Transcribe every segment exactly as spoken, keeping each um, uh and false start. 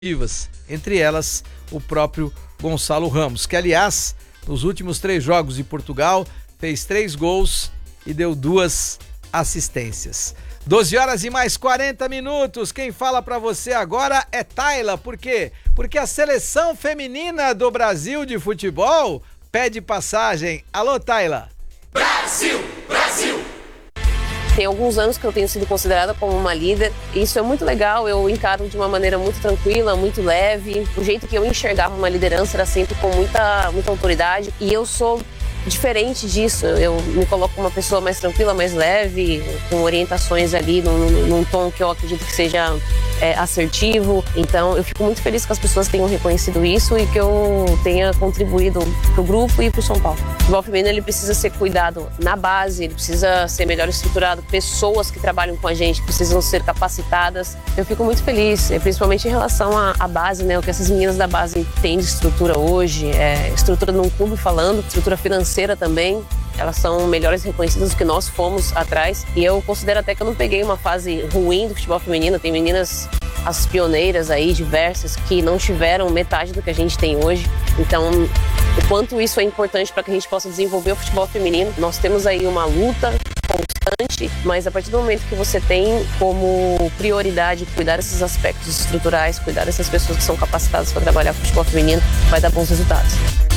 entre elas o próprio Gonçalo Ramos, que aliás, nos últimos três jogos de Portugal, fez três gols e deu duas assistências. doze horas e mais quarenta minutos, quem fala pra você agora é Tayla, por quê? Porque a seleção feminina do Brasil de futebol pede passagem. Alô, Tayla! Brasil! Brasil! Tem alguns anos que eu tenho sido considerada como uma líder, e isso é muito legal, eu encaro de uma maneira muito tranquila, muito leve. O jeito que eu enxergava uma liderança era sempre com muita, muita autoridade, e eu sou diferente disso. Eu me coloco como uma pessoa mais tranquila, mais leve, com orientações ali num, num tom que eu acredito que seja é, assertivo. Então eu fico muito feliz que as pessoas tenham reconhecido isso e que eu tenha contribuído pro grupo e pro São Paulo. O futebol feminino, ele precisa ser cuidado na base, ele precisa ser melhor estruturado, pessoas que trabalham com a gente precisam ser capacitadas. Eu fico muito feliz, principalmente em relação à, à base, né? O que essas meninas da base têm de estrutura hoje, é, estrutura num clube falando, estrutura financeira também, elas são melhores reconhecidas do que nós fomos atrás, e eu considero até que eu não peguei uma fase ruim do futebol feminino. Tem meninas, as pioneiras aí, diversas, que não tiveram metade do que a gente tem hoje. Então, o quanto isso é importante para que a gente possa desenvolver o futebol feminino. Nós temos aí uma luta constante, mas a partir do momento que você tem como prioridade cuidar desses aspectos estruturais, cuidar dessas pessoas que são capacitadas para trabalhar com o futebol feminino, vai dar bons resultados.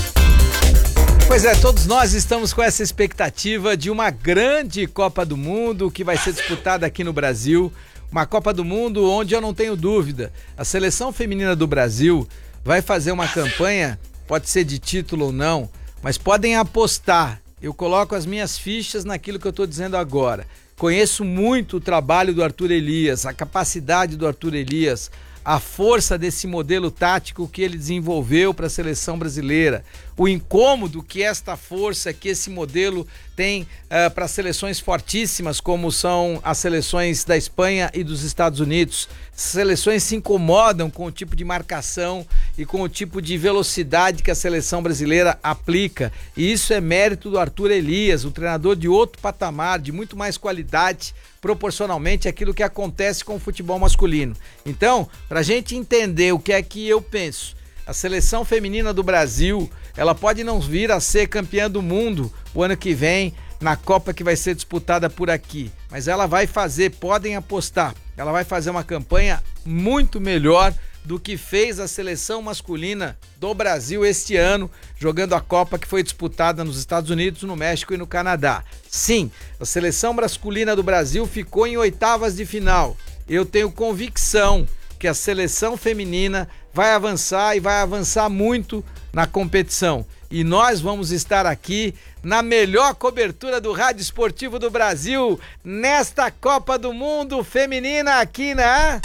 Pois é, todos nós estamos com essa expectativa de uma grande Copa do Mundo que vai ser disputada aqui no Brasil. Uma Copa do Mundo onde eu não tenho dúvida, a seleção feminina do Brasil vai fazer uma campanha, pode ser de título ou não, mas podem apostar. Eu coloco as minhas fichas naquilo que eu estou dizendo agora. Conheço muito o trabalho do Arthur Elias, a capacidade do Arthur Elias, a força desse modelo tático que ele desenvolveu para a seleção brasileira, o incômodo que esta força, que esse modelo tem uh, para seleções fortíssimas como são as seleções da Espanha e dos Estados Unidos. Seleções se incomodam com o tipo de marcação e com o tipo de velocidade que a seleção brasileira aplica, e isso é mérito do Arthur Elias, um treinador de outro patamar, de muito mais qualidade proporcionalmente àquilo que acontece com o futebol masculino. Então, para a gente entender o que é que eu penso, a seleção feminina do Brasil, ela pode não vir a ser campeã do mundo o ano que vem na Copa que vai ser disputada por aqui, mas ela vai fazer, podem apostar, ela vai fazer uma campanha muito melhor do que fez a seleção masculina do Brasil este ano, jogando a Copa que foi disputada nos Estados Unidos, no México e no Canadá. Sim, a seleção masculina do Brasil ficou em oitavas de final. Eu tenho convicção que a seleção feminina vai avançar e vai avançar muito na competição. E nós vamos estar aqui na melhor cobertura do Rádio Esportivo do Brasil, nesta Copa do Mundo Feminina aqui na...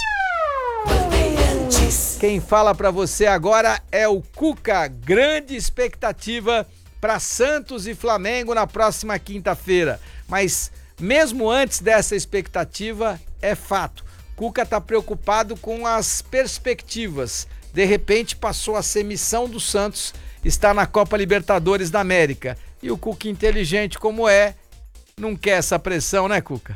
Quem fala pra você agora é o Cuca. Grande expectativa para Santos e Flamengo na próxima quinta-feira. Mas mesmo antes dessa expectativa, é fato. Cuca tá preocupado com as perspectivas. De repente passou a ser missão do Santos, está na Copa Libertadores da América. E o Cuca, inteligente como é, não quer essa pressão, né, Cuca?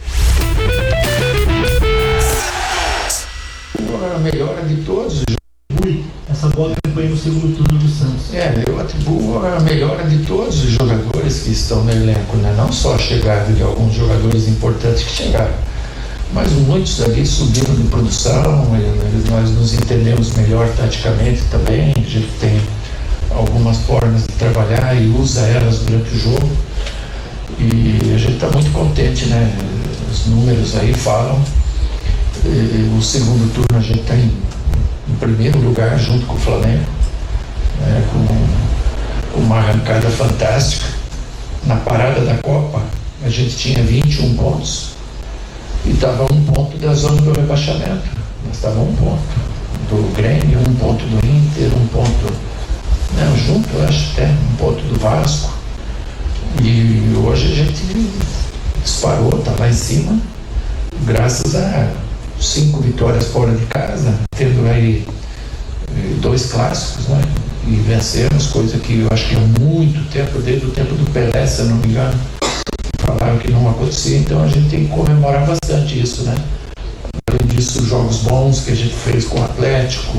A melhora de todos. Essa boa campanha no segundo turno do Santos. É, eu atribuo a melhora de todos os jogadores que estão no elenco, né? Não só a chegada de alguns jogadores importantes que chegaram, mas muitos ali subiram de produção, nós nos entendemos melhor taticamente também, a gente tem algumas formas de trabalhar e usa elas durante o jogo, e a gente está muito contente, né? Os números aí falam. O segundo turno a gente está em, em primeiro lugar junto com o Flamengo, né, com, com uma arrancada fantástica. Na parada da Copa a gente tinha vinte e um pontos e estava um ponto da zona do rebaixamento. Nós estávamos um ponto do Grêmio, um ponto do Inter, um ponto, não, junto eu acho até, um ponto do Vasco, e hoje a gente disparou, está lá em cima, graças a cinco vitórias fora de casa, tendo aí dois clássicos, né? E vencemos, coisa que eu acho que há muito tempo, desde o tempo do Pelé, se eu não me engano, falaram que não acontecia, então a gente tem que comemorar bastante isso, né? Além disso, jogos bons que a gente fez com o Atlético,